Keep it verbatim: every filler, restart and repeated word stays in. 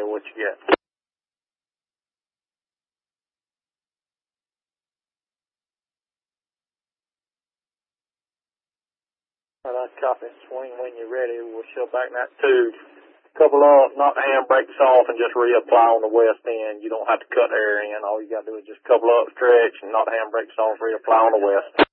what you get. All right, copy. Swing when you're ready. We'll shove back that tube. Couple up, knock the handbrakes off, and just reapply on the west end. You don't have to cut air in. All you got to do is just couple up, stretch, and knock the handbrakes off, reapply on the west.